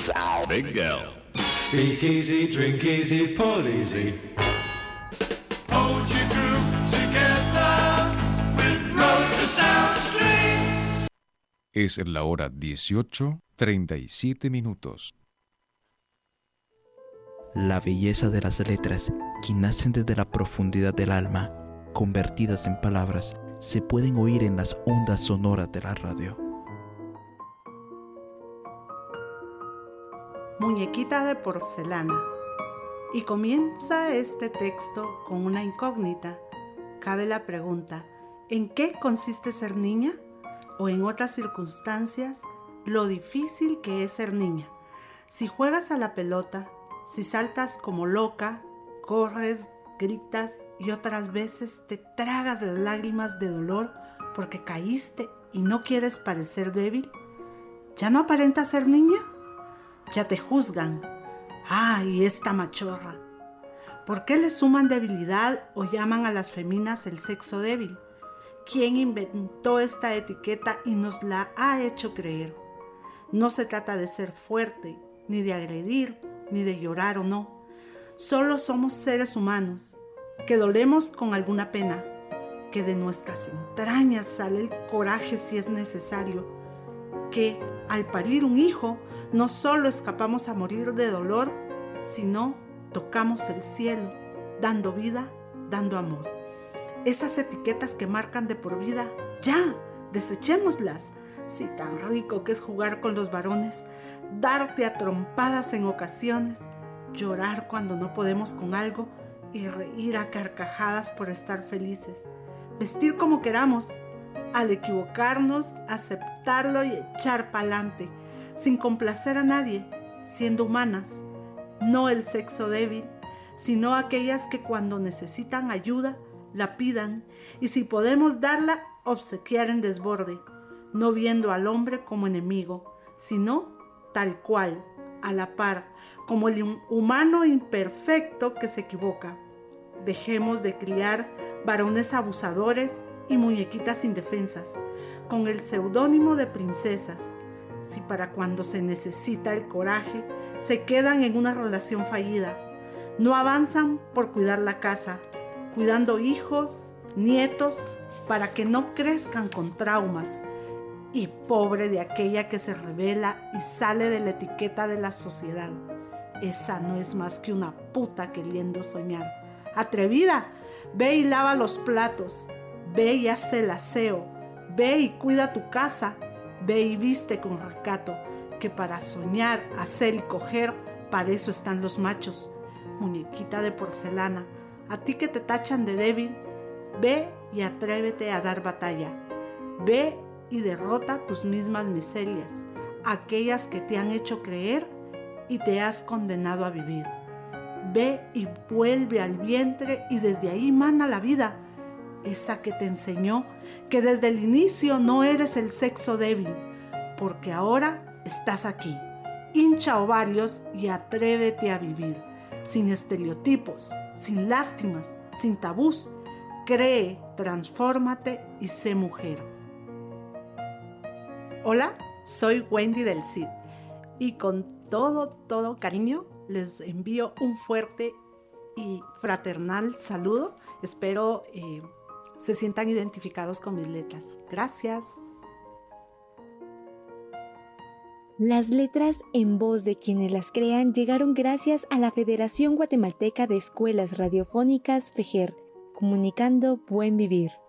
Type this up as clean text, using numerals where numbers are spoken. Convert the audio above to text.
Big Girl. Speak easy, drink easy, pull easy. Hold your group together with Road to South Street. Es la hora 18:37. La belleza de las letras, que nacen desde la profundidad del alma, convertidas en palabras, se pueden oír en las ondas sonoras de la radio. Muñequita de porcelana. Y comienza este texto con una incógnita. Cabe la pregunta, ¿en qué consiste ser niña? O en otras circunstancias, lo difícil que es ser niña. Si juegas a la pelota, si saltas como loca, corres, gritas y otras veces te tragas las lágrimas de dolor porque caíste y no quieres parecer débil, ¿ya no aparentas ser niña? Ya te juzgan. ¡Ay, esta machorra! ¿Por qué le suman debilidad o llaman a las feminas el sexo débil? ¿Quién inventó esta etiqueta y nos la ha hecho creer? No se trata de ser fuerte, ni de agredir, ni de llorar o no. Solo somos seres humanos, que dolemos con alguna pena, que de nuestras entrañas sale el coraje si es necesario, que al parir un hijo no solo escapamos a morir de dolor, sino tocamos el cielo, dando vida, dando amor. Esas etiquetas que marcan de por vida, ya, desechémoslas. Si tan rico que es jugar con los varones, darte a trompadas en ocasiones, llorar cuando no podemos con algo y reír a carcajadas por estar felices, vestir como queramos, al equivocarnos, aceptarlo y echar pa'lante, sin complacer a nadie, siendo humanas, no el sexo débil, sino aquellas que cuando necesitan ayuda, la pidan, y si podemos darla, obsequiar en desborde, no viendo al hombre como enemigo, sino tal cual, a la par, como el humano imperfecto que se equivoca. Dejemos de criar varones abusadores y muñequitas indefensas, con el seudónimo de princesas, si para cuando se necesita el coraje, se quedan en una relación fallida, no avanzan por cuidar la casa, cuidando hijos, nietos, para que no crezcan con traumas, y pobre de aquella que se rebela y sale de la etiqueta de la sociedad. Esa no es más que una puta queriendo soñar. Atrevida, ve y lava los platos, ve y hace el aseo, ve y cuida tu casa, ve y viste con recato, que para soñar, hacer y coger, para eso están los machos. Muñequita de porcelana, a ti que te tachan de débil, ve y atrévete a dar batalla. Ve y derrota tus mismas miserias, aquellas que te han hecho creer y te has condenado a vivir. Ve y vuelve al vientre y desde ahí mana la vida, esa que te enseñó que desde el inicio no eres el sexo débil, porque ahora estás aquí. Hincha ovarios y atrévete a vivir, sin estereotipos, sin lástimas, sin tabús. Cree, transfórmate y sé mujer. Hola, soy Wendy del Cid y con todo cariño les envío un fuerte y fraternal saludo. Espero se sientan identificados con mis letras. Gracias. Las letras en voz de quienes las crean llegaron gracias a la Federación Guatemalteca de Escuelas Radiofónicas FEGER, comunicando buen vivir.